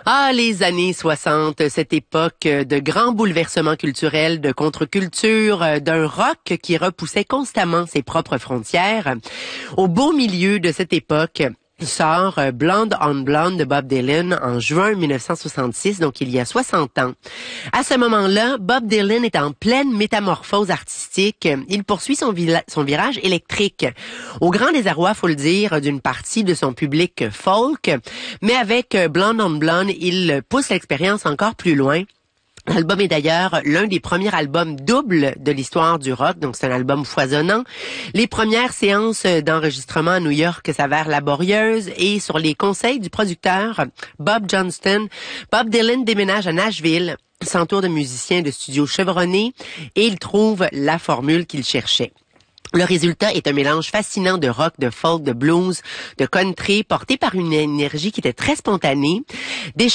Ah, les années 60, cette époque de grands bouleversements culturels, de contre-culture, d'un rock qui repoussait constamment ses propres frontières. Au beau milieu de cette époque, sort Blonde on Blonde de Bob Dylan en juin 1966, donc il y a 60 ans. À ce moment-là, Bob Dylan est en pleine métamorphose artistique. Il poursuit son virage électrique. Au grand désarroi, faut le dire, d'une partie de son public folk, mais avec Blonde on Blonde, il pousse l'expérience encore plus loin. L'album est d'ailleurs l'un des premiers albums doubles de l'histoire du rock, donc c'est un album foisonnant. Les premières séances d'enregistrement à New York s'avèrent laborieuses et sur les conseils du producteur Bob Johnston, Bob Dylan déménage à Nashville, s'entoure de musiciens de studio chevronnés et il trouve la formule qu'il cherchait. Le résultat est un mélange fascinant de rock, de folk, de blues, de country, porté par une énergie qui était très spontanée. Des